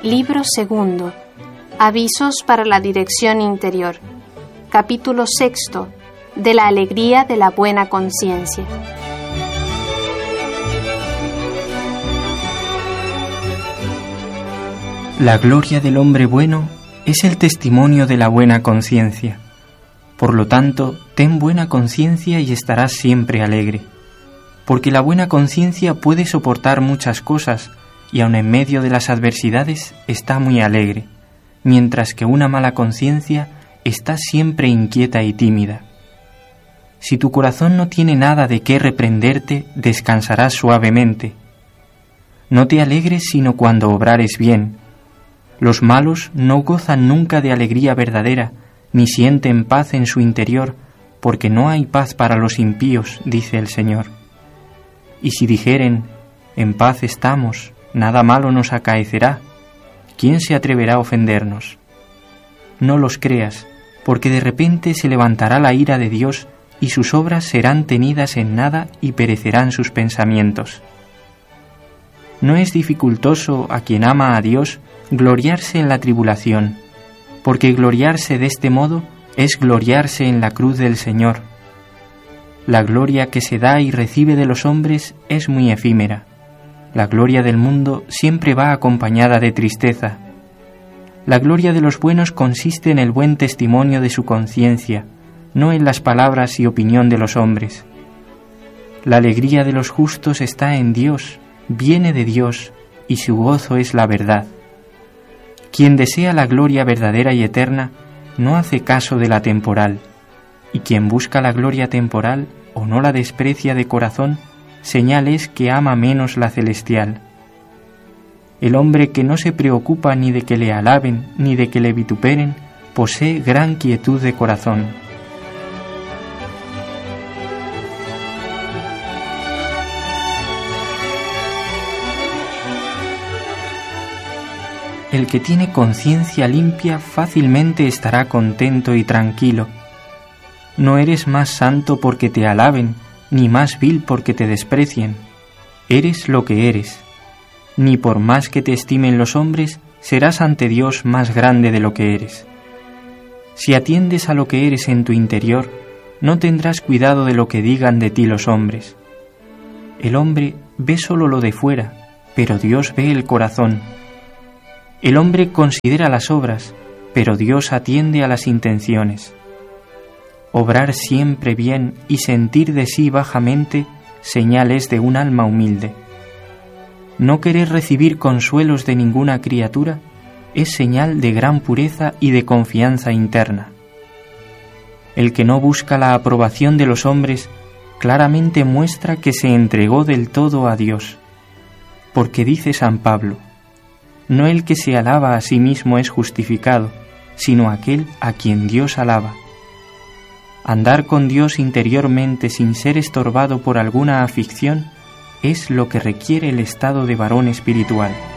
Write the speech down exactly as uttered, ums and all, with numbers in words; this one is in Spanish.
Libro segundo. Avisos para la dirección interior. Capítulo sexto. De la alegría de la buena conciencia. La gloria del hombre bueno es el testimonio de la buena conciencia. Por lo tanto, ten buena conciencia y estarás siempre alegre, porque la buena conciencia puede soportar muchas cosas y aun en medio de las adversidades está muy alegre, mientras que una mala conciencia está siempre inquieta y tímida. Si tu corazón no tiene nada de qué reprenderte, descansarás suavemente. No te alegres sino cuando obrares bien. Los malos no gozan nunca de alegría verdadera, ni sienten paz en su interior, porque no hay paz para los impíos, dice el Señor. Y si dijeren, en paz estamos, nada malo nos acaecerá, ¿quién se atreverá a ofendernos? No los creas, porque de repente se levantará la ira de Dios y sus obras serán tenidas en nada y perecerán sus pensamientos. No es dificultoso a quien ama a Dios gloriarse en la tribulación, porque gloriarse de este modo es gloriarse en la cruz del Señor. La gloria que se da y recibe de los hombres es muy efímera. La gloria del mundo siempre va acompañada de tristeza. La gloria de los buenos consiste en el buen testimonio de su conciencia, no en las palabras y opinión de los hombres. La alegría de los justos está en Dios, viene de Dios, y su gozo es la verdad. Quien desea la gloria verdadera y eterna, no hace caso de la temporal, y quien busca la gloria temporal o no la desprecia de corazón, señal es que ama menos la celestial. El hombre que no se preocupa ni de que le alaben ni de que le vituperen, posee gran quietud de corazón. El que tiene conciencia limpia fácilmente estará contento y tranquilo. No eres más santo porque te alaben, ni más vil porque te desprecien. Eres lo que eres. Ni por más que te estimen los hombres, serás ante Dios más grande de lo que eres. Si atiendes a lo que eres en tu interior, no tendrás cuidado de lo que digan de ti los hombres. El hombre ve solo lo de fuera, pero Dios ve el corazón. El hombre considera las obras, pero Dios atiende a las intenciones. Obrar siempre bien y sentir de sí bajamente señales de un alma humilde. No querer recibir consuelos de ninguna criatura es señal de gran pureza y de confianza interna. El que no busca la aprobación de los hombres claramente muestra que se entregó del todo a Dios, porque dice San Pablo: no el que se alaba a sí mismo es justificado, sino aquel a quien Dios alaba. Andar con Dios interiormente sin ser estorbado por alguna afición es lo que requiere el estado de varón espiritual.